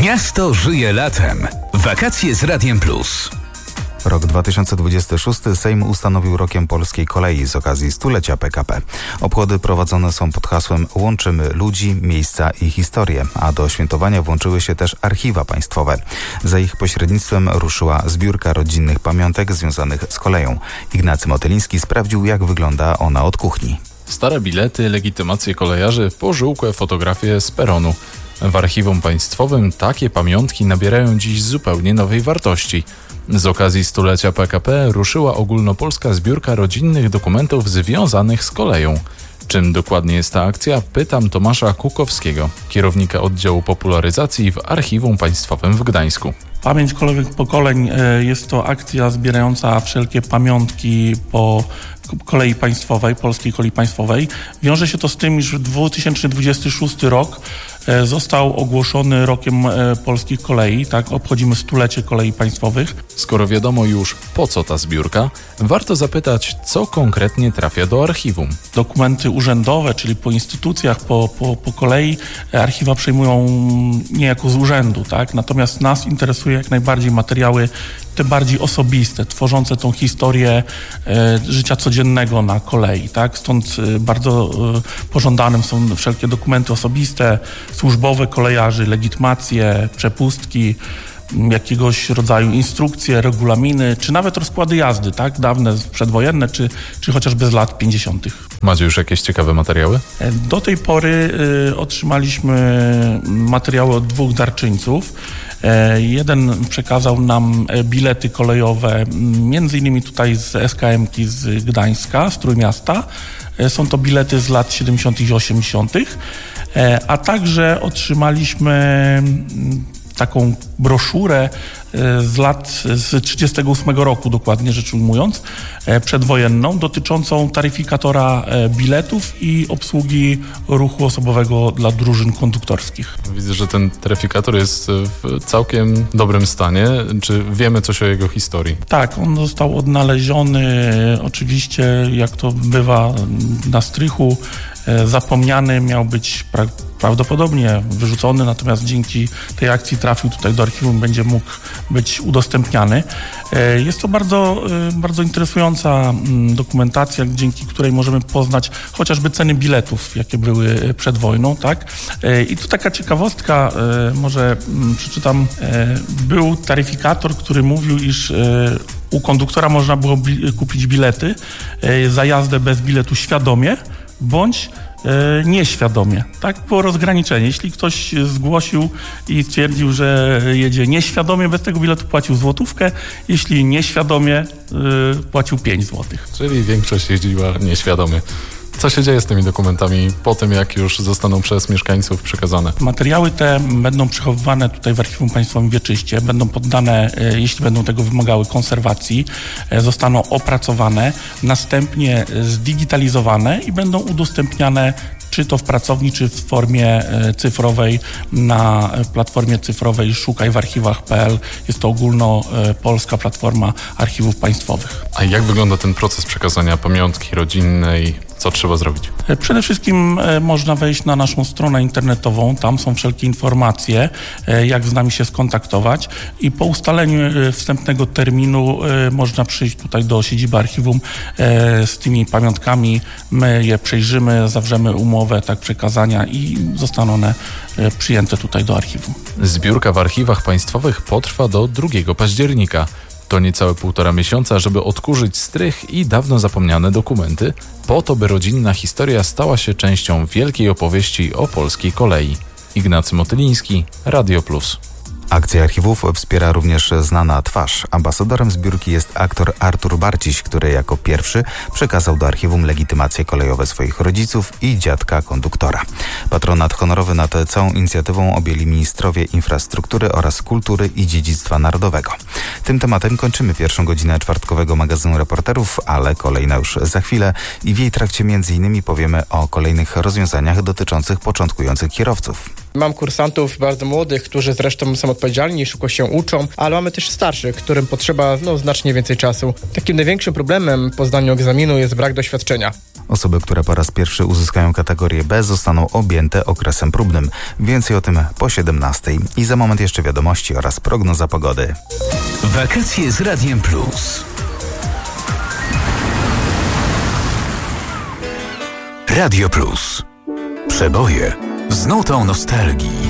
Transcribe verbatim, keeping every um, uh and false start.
Miasto żyje latem. Wakacje z Radiem Plus. Rok dwa tysiące dwudziesty szósty Sejm ustanowił rokiem polskiej kolei z okazji stulecia P K P. Obchody prowadzone są pod hasłem Łączymy ludzi, miejsca i historię, a do świętowania włączyły się też archiwa państwowe. Za ich pośrednictwem ruszyła zbiórka rodzinnych pamiątek związanych z koleją. Ignacy Motyliński sprawdził, jak wygląda ona od kuchni. Stare bilety, legitymacje kolejarzy, pożółkłe fotografie z peronu. W archiwum państwowym takie pamiątki nabierają dziś zupełnie nowej wartości. Z okazji stulecia P K P ruszyła ogólnopolska zbiórka rodzinnych dokumentów związanych z koleją. Czym dokładnie jest ta akcja? Pytam Tomasza Kukowskiego, kierownika oddziału popularyzacji w Archiwum Państwowym w Gdańsku. Pamięć kolejowych pokoleń jest to akcja zbierająca wszelkie pamiątki po kolei państwowej, polskiej kolei państwowej. Wiąże się to z tym, iż dwa tysiące dwudziesty szósty rok został ogłoszony rokiem polskich kolei, tak? Obchodzimy stulecie kolei państwowych. Skoro wiadomo już, po co ta zbiórka, warto zapytać, co konkretnie trafia do archiwum. Dokumenty urzędowe, czyli po instytucjach, po, po, po kolei, archiwa przejmują niejako z urzędu, tak? Natomiast nas interesuje jak najbardziej materiały te bardziej osobiste, tworzące tą historię e, życia codziennego na kolei, tak? Stąd e, bardzo e, pożądanym są wszelkie dokumenty osobiste, służbowe kolejarzy, legitymacje, przepustki, jakiegoś rodzaju instrukcje, regulaminy, czy nawet rozkłady jazdy, tak? Dawne, przedwojenne, czy, czy chociażby z lat pięćdziesiątych. Macie już jakieś ciekawe materiały? Do tej pory y, otrzymaliśmy materiały od dwóch darczyńców. E, jeden przekazał nam bilety kolejowe, między innymi tutaj z S K M-ki z Gdańska, z Trójmiasta. E, są to bilety z lat siedemdziesiątych i osiemdziesiątych. E, a także otrzymaliśmy taką broszurę z lat, z trzydziestego ósmego roku, dokładnie rzecz ujmując, przedwojenną, dotyczącą taryfikatora biletów i obsługi ruchu osobowego dla drużyn konduktorskich. Widzę, że ten taryfikator jest w całkiem dobrym stanie. Czy wiemy coś o jego historii? Tak, on został odnaleziony, oczywiście, jak to bywa na strychu, zapomniany, miał być pra- prawdopodobnie wyrzucony, natomiast dzięki tej akcji trafił tutaj do archiwum, będzie mógł być udostępniany. Jest to bardzo, bardzo interesująca dokumentacja, dzięki której możemy poznać chociażby ceny biletów, jakie były przed wojną, tak? I tu taka ciekawostka, może przeczytam. Był taryfikator, który mówił, iż u konduktora można było bi- kupić bilety za jazdę bez biletu świadomie, bądź e, nieświadomie. Tak było rozgraniczenie. Jeśli ktoś zgłosił i stwierdził, że jedzie nieświadomie, bez tego biletu płacił złotówkę, jeśli nieświadomie, e, płacił pięć złotych. Czyli większość jeździła nieświadomie. Co się dzieje z tymi dokumentami po tym, jak już zostaną przez mieszkańców przekazane? Materiały te będą przechowywane tutaj w Archiwum Państwowym w Wieczyście, będą poddane, jeśli będą tego wymagały, konserwacji, zostaną opracowane, następnie zdigitalizowane i będą udostępniane czy to w pracowni, czy w formie cyfrowej na platformie cyfrowej szukaj w archiwach kropka p l. Jest to ogólnopolska platforma archiwów państwowych. A jak wygląda ten proces przekazania pamiątki rodzinnej? Co trzeba zrobić? Przede wszystkim można wejść na naszą stronę internetową, tam są wszelkie informacje, jak z nami się skontaktować i po ustaleniu wstępnego terminu można przyjść tutaj do siedziby archiwum z tymi pamiątkami, my je przejrzymy, zawrzemy umowę tak przekazania i zostaną one przyjęte tutaj do archiwum. Zbiórka w archiwach państwowych potrwa do drugiego października. To niecałe półtora miesiąca, żeby odkurzyć strych i dawno zapomniane dokumenty, po to, by rodzinna historia stała się częścią wielkiej opowieści o polskiej kolei. Ignacy Motyliński, Radio Plus. Akcję archiwów wspiera również znana twarz. Ambasadorem zbiórki jest aktor Artur Barciś, który jako pierwszy przekazał do archiwum legitymacje kolejowe swoich rodziców i dziadka konduktora. Patronat honorowy nad całą inicjatywą objęli ministrowie infrastruktury oraz kultury i dziedzictwa narodowego. Tym tematem kończymy pierwszą godzinę czwartkowego magazynu Reporterów, ale kolejna już za chwilę i w jej trakcie między innymi powiemy o kolejnych rozwiązaniach dotyczących początkujących kierowców. Mam kursantów bardzo młodych, którzy zresztą są odpowiedzialni, szybko się uczą, ale mamy też starszych, którym potrzeba no, znacznie więcej czasu. Takim największym problemem po zdaniu egzaminu jest brak doświadczenia. Osoby, które po raz pierwszy uzyskają kategorię B, zostaną objęte okresem próbnym. Więcej o tym po siedemnastej. I za moment jeszcze wiadomości oraz prognoza pogody. Wakacje z Radiem Plus. Radio Plus. Przeboje z nutą nostalgii.